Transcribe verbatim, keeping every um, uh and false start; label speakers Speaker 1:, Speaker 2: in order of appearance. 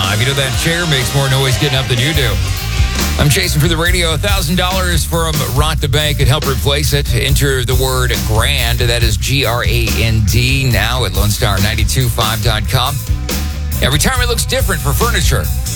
Speaker 1: You know that chair makes more noise getting up than you do. I'm chasing for the radio. one thousand dollars from Rock the Bank and help replace it. Enter the word grand. That is G R A N D now at Lone Star nine two five dot com. Yeah, retirement looks different for furniture.